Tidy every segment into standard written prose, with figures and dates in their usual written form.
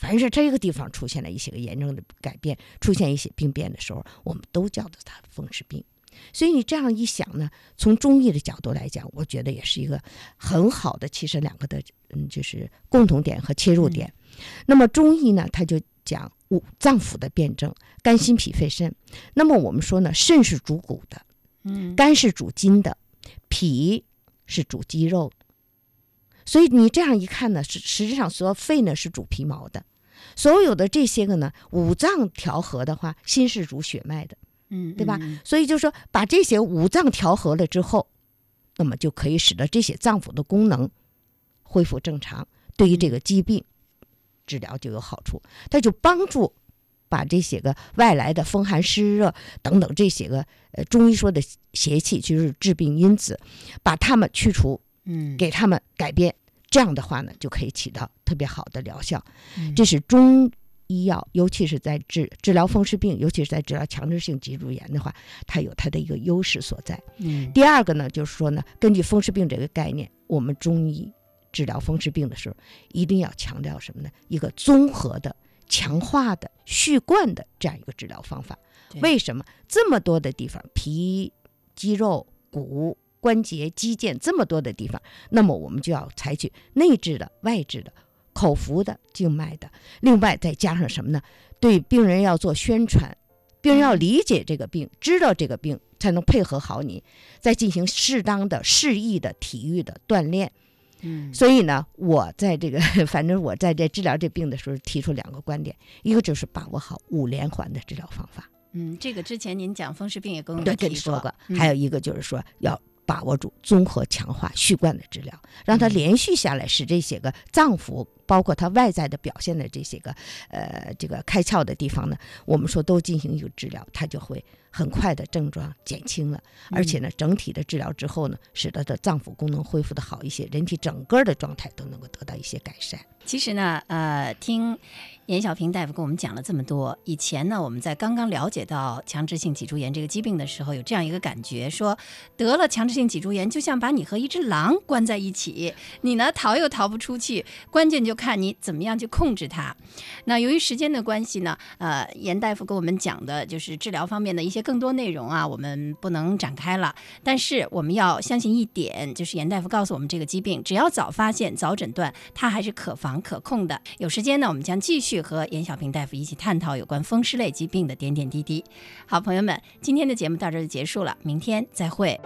凡是这个地方出现了一些个炎症的改变，出现一些病变的时候，我们都叫做它风湿病。所以你这样一想呢，从中医的角度来讲，我觉得也是一个很好的，其实两个的就是共同点和切入点。那么中医呢，它就讲五脏腑的辩证，肝心脾肺肾。那么我们说呢，肾是主骨的，肝是主筋的，脾是主肌肉的。所以你这样一看呢，实际上说肺呢是主皮毛的。所有的这些个呢，五脏调和的话，心是主血脉的，对吧？所以就说把这些五脏调和了之后，那么就可以使得这些脏腑的功能恢复正常，对于这个疾病治疗就有好处。它就帮助把这些个外来的风寒湿热等等这些个中医说的邪气，就是致病因子，把它们去除，给它们改变。这样的话呢，就可以起到特别好的疗效。这是中医药，尤其是在治疗风湿病，尤其是在治疗强直性脊柱炎的话，它有它的一个优势所在。第二个呢，就是说呢，根据风湿病这个概念，我们中医治疗风湿病的时候，一定要强调什么呢？一个综合的、强化的、续贯的这样一个治疗方法。为什么这么多的地方，脾、肌肉、骨、关节、肌腱这么多的地方，那么我们就要采取内治的、外治的、口服的、静脉的，另外再加上什么呢？对病人要做宣传，病人要理解这个病，知道这个病，才能配合好你，再进行适当的、适宜的体育的锻炼。所以呢，我在这个反正我在这治疗这病的时候提出两个观点，一个就是把握好5连环的治疗方法。 这个之前您讲风湿病也跟我们对你说过。还有一个就是说要把握住综合强化续贯的治疗，让它连续下来，使这些个脏腑包括它外在的表现的这些个这个开窍的地方呢，我们说都进行一个治疗，它就会很快的症状减轻了，而且呢整体的治疗之后呢，使得的脏腑功能恢复的好一些，人体整个的状态都能够得到一些改善。 其实呢听严小平大夫跟我们讲了这么多，以前呢我们在刚刚了解到强直性脊柱炎这个疾病的时候，有这样一个感觉，说得了强直性脊柱炎就像把你和一只狼关在一起，你呢逃又逃不出去，关键就看你怎么样去控制它。那由于时间的关系呢，严大夫跟我们讲的就是治疗方面的一些更多内容啊，我们不能展开了。但是我们要相信一点，就是严大夫告诉我们，这个疾病只要早发现、早诊断，它还是可防可控的。有时间呢，我们将继续和严小平大夫一起探讨有关风湿类疾病的点点滴滴。好，朋友们，今天的节目到这就结束了，明天再会。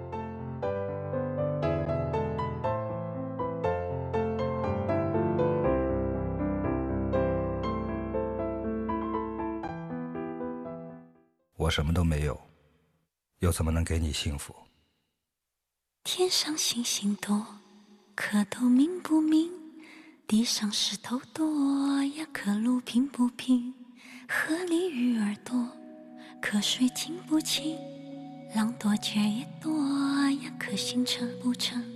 我什么都没有，又怎么能给你幸福？ 天上星星多，可都明不明？地上石头多呀，可路平不平？河里鱼儿多，可水清不清？浪多卷也多呀，可心沉不沉？